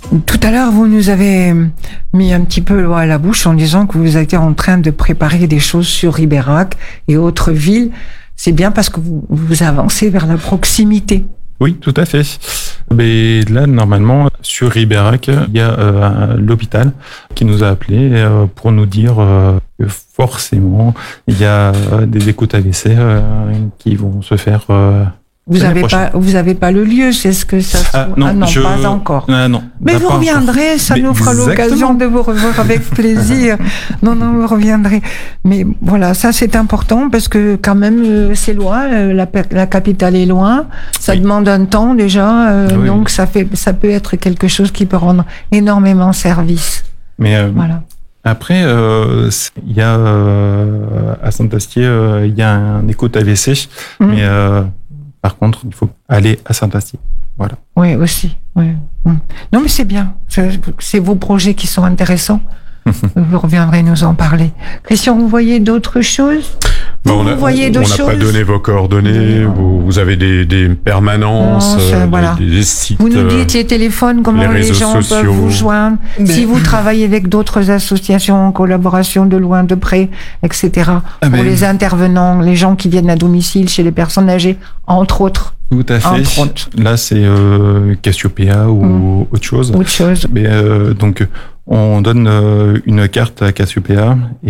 Tout à l'heure, vous nous avez mis un petit peu l'eau à la bouche en disant que vous étiez en train de préparer des choses sur Ribérac et autres villes. C'est bien parce que vous avancez vers la proximité. Oui, tout à fait. Mais là, normalement, sur Ribérac, il y a l'hôpital qui nous a appelés pour nous dire que forcément, il y a des écoutes AVC qui vont se faire. Vous avez pas le lieu, c'est ce que ça. Non, pas encore. Non. Mais vous reviendrez, ça nous fera l'occasion de vous revoir avec plaisir. Non, vous reviendrez. Mais voilà, ça c'est important parce que quand même c'est loin, la capitale est loin. Ça demande un temps déjà, donc ça peut être quelque chose qui peut rendre énormément service. Mais voilà. Après, il y a à Saint-Astier, il y a un écoute AVC, mais par contre, il faut aller à Saint-Astier. Voilà. Oui, aussi. Oui. Non, mais c'est bien. C'est vos projets qui sont intéressants. Vous reviendrez nous en parler. Christian, vous voyez d'autres choses? On n'a pas donné vos coordonnées. Vous avez des permanences, des sites. Vous nous dites les téléphones, comment les gens sociaux. peuvent vous joindre. Si vous travaillez avec d'autres associations en collaboration de loin, de près, etc. Pour les intervenants, les gens qui viennent à domicile chez les personnes âgées, entre autres. Tout à fait. Là, c'est Cassiopeia ou autre chose. Mais donc, on donne une carte à Cassiopeia et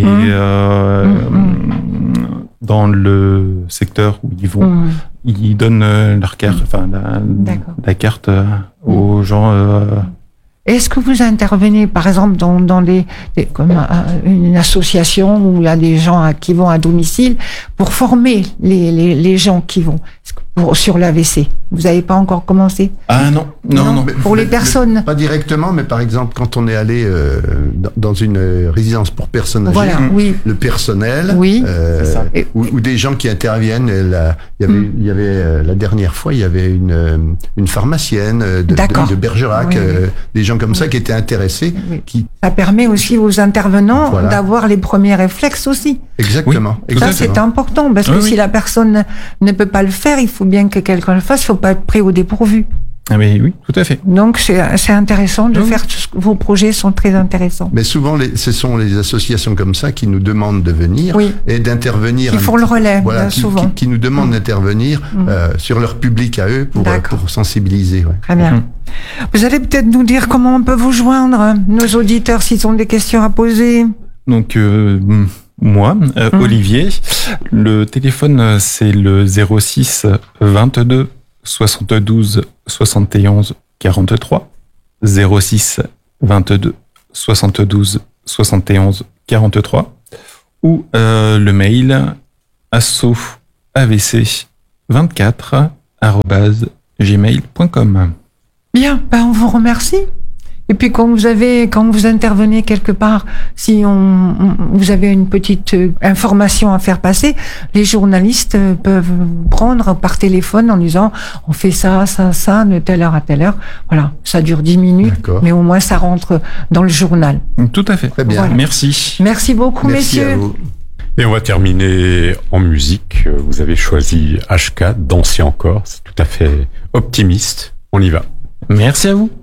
dans le secteur où ils vont, ils donnent leur carte, la carte aux gens. Est-ce que vous intervenez, par exemple, dans comme une association où il y a des gens qui vont à domicile pour former les gens qui vont sur l'AVC? Vous n'avez pas encore commencé? Ah non. Pour les personnes. Pas directement, mais par exemple, quand on est allé dans une résidence pour personnes âgées, le personnel, ou des gens qui interviennent. Il y avait la dernière fois, il y avait une pharmacienne de Bergerac, des gens comme ça qui étaient intéressés. Ça permet aussi aux intervenants d'avoir les premiers réflexes aussi. Exactement. Ça, c'est important, parce que si la personne ne peut pas le faire, il faut bien que quelqu'un le fasse. Il ne faut pas être pris au dépourvu. Ah mais oui, tout à fait. Donc c'est intéressant de faire vos projets sont très intéressants. Mais souvent ce sont les associations comme ça qui nous demandent de venir et d'intervenir. Qui font le relais, souvent. Qui nous demandent d'intervenir sur leur public à eux pour sensibiliser. Ouais. Très bien. Vous allez peut-être nous dire comment on peut vous joindre, nos auditeurs, s'ils ont des questions à poser. Donc moi, Olivier, le téléphone c'est le 06 22 72 71 43 06 22 72 71 43 ou le mail assoavc24@gmail.com. Bien, on vous remercie. Et puis quand vous intervenez quelque part, si vous avez une petite information à faire passer, les journalistes peuvent vous prendre par téléphone en disant on fait ça, de telle heure à telle heure. Voilà, ça dure 10 minutes, mais au moins ça rentre dans le journal. Tout à fait. Très bien. Voilà. Merci. Merci beaucoup, messieurs. À vous. Et on va terminer en musique. Vous avez choisi HK, Danser encore. C'est tout à fait optimiste. On y va. Merci à vous.